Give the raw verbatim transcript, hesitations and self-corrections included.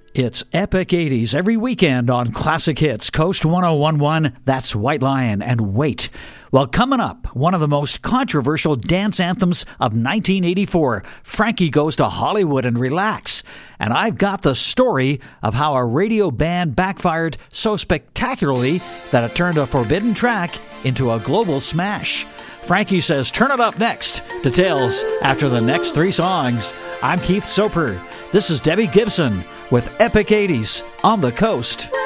It's Epic eighties every weekend on Classic Hits, Coast one oh one point one, that's White Lion, and Wait. Well, coming up, one of the most controversial dance anthems of nineteen eighty-four, Frankie Goes to Hollywood and Relax. And I've got the story of how a radio band backfired so spectacularly that it turned a forbidden track into a global smash. Frankie says, turn it up next. Details after the next three songs. I'm Keith Soper. This is Debbie Gibson with Epic eighties on the Coast.